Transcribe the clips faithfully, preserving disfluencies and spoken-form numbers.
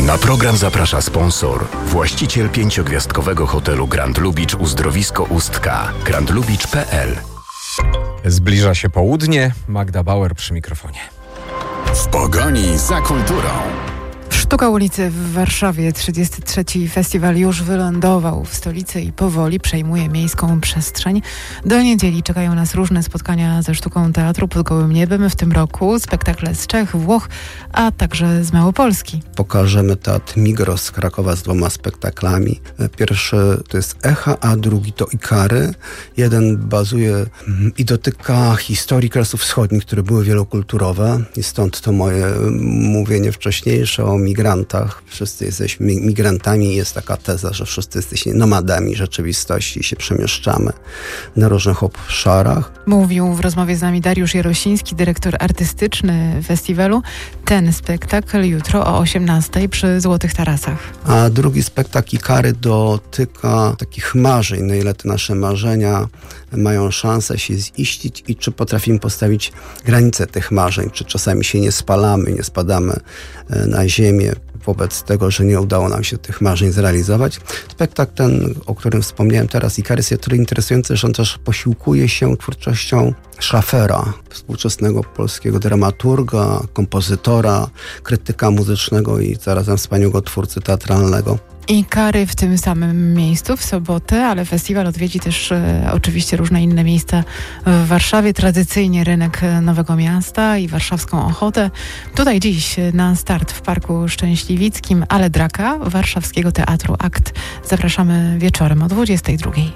Na program zaprasza sponsor, właściciel pięciogwiazdkowego hotelu Grand Lubicz Uzdrowisko Ustka, grand lubicz kropka p l. Zbliża się południe, Magda Bauer przy mikrofonie. W pogoni za kulturą. Sztuka ulicy w Warszawie. trzydziesty trzeci festiwal już wylądował w stolicy i powoli przejmuje miejską przestrzeń. Do niedzieli czekają nas różne spotkania ze sztuką teatru pod gołym niebem. W tym roku spektakle z Czech, Włoch, a także z Małopolski. Pokażemy teatr Migros z Krakowa z dwoma spektaklami. Pierwszy to jest Echa, a drugi to Ikary. Jeden bazuje i dotyka historii Kresów Wschodnich, które były wielokulturowe i stąd to moje mówienie wcześniejsze o migrantach. Wszyscy jesteśmy migrantami. Jest taka teza, że wszyscy jesteśmy nomadami rzeczywistości i się przemieszczamy na różnych obszarach. Mówił w rozmowie z nami Dariusz Jarosiński, dyrektor artystyczny festiwalu. Ten spektakl jutro o osiemnastej przy Złotych Tarasach. A drugi spektakl Ikary dotyka takich marzeń, na ile te nasze marzenia mają szansę się ziścić i czy potrafimy postawić granice tych marzeń, czy czasami się nie spalamy, nie spadamy na ziemię wobec tego, że nie udało nam się tych marzeń zrealizować. Spektakl ten, o którym wspomniałem teraz, Ikary, jest tyle interesujący, że on też posiłkuje się twórczością Szafera, współczesnego polskiego dramaturga, kompozytora, krytyka muzycznego i zarazem wspaniałego twórcy teatralnego. Ikary w tym samym miejscu w sobotę, ale festiwal odwiedzi też e, oczywiście różne inne miejsca w Warszawie. Tradycyjnie rynek Nowego Miasta i warszawską Ochotę. Tutaj dziś na start w Parku Szczęśliwickim, ale Draka, Warszawskiego Teatru Akt. Zapraszamy wieczorem o dwudziestej drugiej.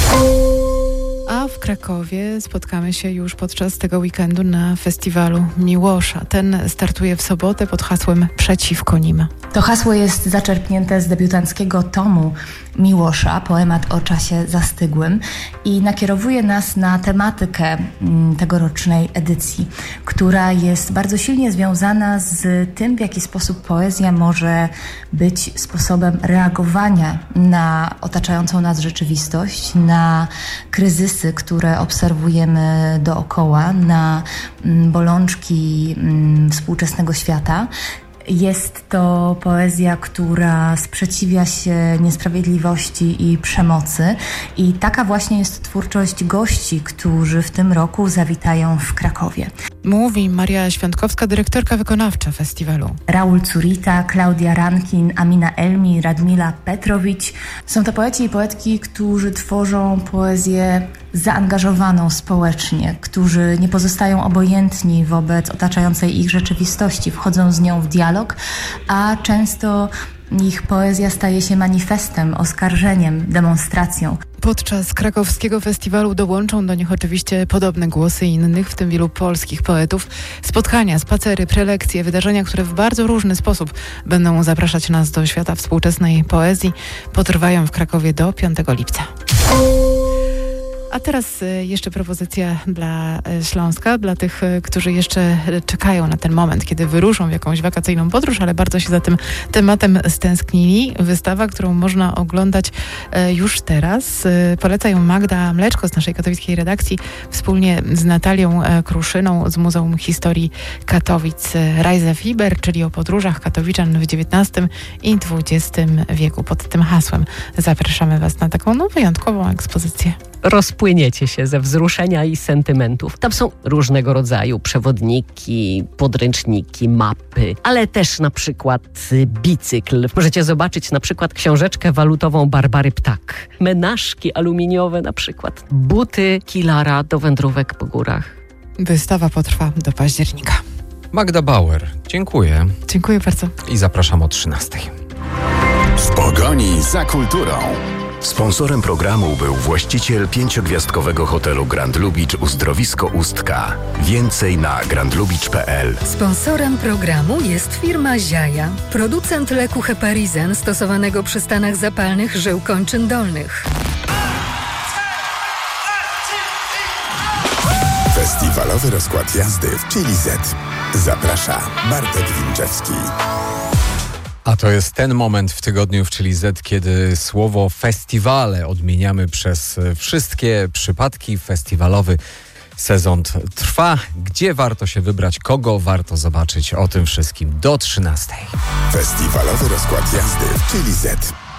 A w Krakowie spotkamy się już podczas tego weekendu na festiwalu Miłosza. Ten startuje w sobotę pod hasłem Przeciwko nim. To hasło jest zaczerpnięte z debiutanckiego tomu Miłosza, poemat o czasie zastygłym, i nakierowuje nas na tematykę tegorocznej edycji, która jest bardzo silnie związana z tym, w jaki sposób poezja może być sposobem reagowania na otaczającą nas rzeczywistość, na kryzysy, które obserwujemy dookoła, na bolączki współczesnego świata. Jest to poezja, która sprzeciwia się niesprawiedliwości i przemocy, i taka właśnie jest twórczość gości, którzy w tym roku zawitają w Krakowie. Mówi Maria Świątkowska, dyrektorka wykonawcza festiwalu. Raul Curita, Klaudia Rankin, Amina Elmi, Radmila Petrowicz. Są to poeci i poetki, którzy tworzą poezję zaangażowaną społecznie, którzy nie pozostają obojętni wobec otaczającej ich rzeczywistości, wchodzą z nią w dialog, a często ich poezja staje się manifestem, oskarżeniem, demonstracją. Podczas krakowskiego festiwalu dołączą do nich oczywiście podobne głosy innych, w tym wielu polskich poetów. Spotkania, spacery, prelekcje, wydarzenia, które w bardzo różny sposób będą zapraszać nas do świata współczesnej poezji, potrwają w Krakowie do piątego lipca. A teraz jeszcze propozycja dla Śląska, dla tych, którzy jeszcze czekają na ten moment, kiedy wyruszą w jakąś wakacyjną podróż, ale bardzo się za tym tematem stęsknili. Wystawa, którą można oglądać już teraz. Poleca ją Magda Mleczko z naszej katowickiej redakcji wspólnie z Natalią Kruszyną z Muzeum Historii Katowic. Reise Fieber, czyli o podróżach katowiczan w dziewiętnastym i dwudziestym wieku. Pod tym hasłem zapraszamy Was na taką no, wyjątkową ekspozycję. Rozpłyniecie się ze wzruszenia i sentymentów. Tam są różnego rodzaju przewodniki, podręczniki, mapy, ale też na przykład bicykl. Możecie zobaczyć na przykład książeczkę walutową Barbary Ptak, menażki aluminiowe na przykład, buty Kilara do wędrówek po górach. Wystawa potrwa do października. Magda Bauer, dziękuję. Dziękuję bardzo. I zapraszam o trzynastej. W pogoni za kulturą. Sponsorem programu był właściciel pięciogwiazdkowego hotelu Grand Lubicz Uzdrowisko Ustka. Więcej na grand lubicz kropka p l. Sponsorem programu jest firma Ziaja, producent leku Heparizen stosowanego przy stanach zapalnych żył kończyn dolnych. Festiwalowy rozkład jazdy w Chili Z. Zaprasza Bartek Wilczewski. A to jest ten moment w tygodniu w Chili Z, kiedy słowo festiwale odmieniamy przez wszystkie przypadki. Festiwalowy sezon trwa. Gdzie warto się wybrać, kogo warto zobaczyć, o tym wszystkim do trzynastej. Festiwalowy rozkład jazdy w Chili Z.